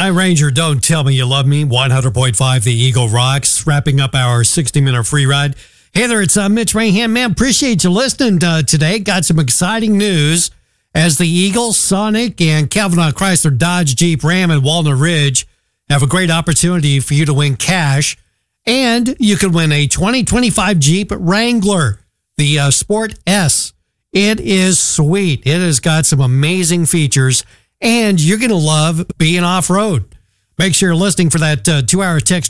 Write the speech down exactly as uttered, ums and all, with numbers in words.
Night Ranger, don't tell me you love me. one hundred point five The Eagle rocks. Wrapping up our sixty minute free ride. Hey there, it's uh, Mitch Rayhan. Man, appreciate you listening uh, today. Got some exciting news as the Eagle, Sonic, and Cavanaugh Chrysler Dodge Jeep Ram in Walnut Ridge have a great opportunity for you to win cash. And you can win a twenty twenty-five Jeep Wrangler, the uh, Sport S. It is sweet. It has got some amazing features, and you're going to love being off-road. Make sure you're listening for that uh, two-hour text